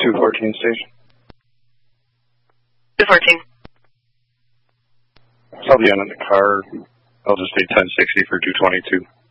214 station. 214. I'll be on in the car. I'll just say 1060 for 222.